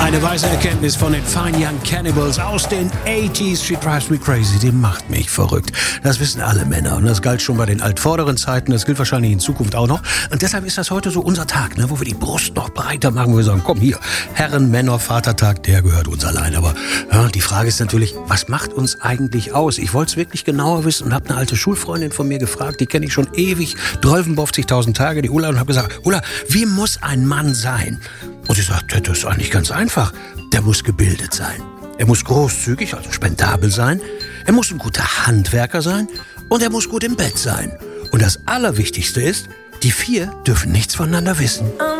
Eine weise Erkenntnis von den Fine Young Cannibals aus den 80s. She drives me crazy. Die macht mich verrückt. Das wissen alle Männer. Und das galt schon bei den altvorderen Zeiten. Das gilt wahrscheinlich in Zukunft auch noch. Und deshalb ist das heute so unser Tag, ne, wo wir die Brust noch breiter machen. Wo wir sagen, komm hier, Herren, Männer, Vatertag, der gehört uns allein. Aber ja, die Frage ist natürlich, was macht uns eigentlich aus? Ich wollte es wirklich genauer wissen und habe eine alte Schulfreundin von mir gefragt. Die kenne ich schon ewig. 1250.000 Tage, die Ulla. Und habe gesagt, Ulla, wie muss ein Mann sein? Und sie sagt, das ist eigentlich ganz einfach. Der muss gebildet sein. Er muss großzügig, also spendabel sein. Er muss ein guter Handwerker sein. Und er muss gut im Bett sein. Und das Allerwichtigste ist, die 4 dürfen nichts voneinander wissen.